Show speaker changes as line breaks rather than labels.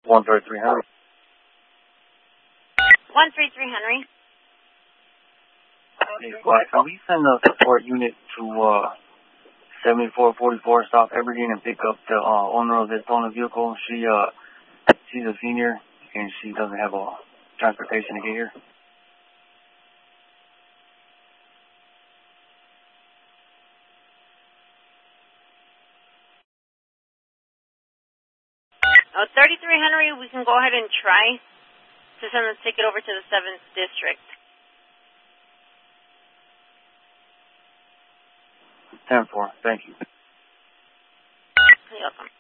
133 Henry.
133 Henry.
Hey, Black, can we send a support unit to 7444 South Aberdeen and pick up the owner of this stolen vehicle? She's a senior and she doesn't have a transportation to get here.
Oh, 33 Henry, we can go ahead and try to send the ticket over to the 7th District.
10-4, thank you.
You're welcome.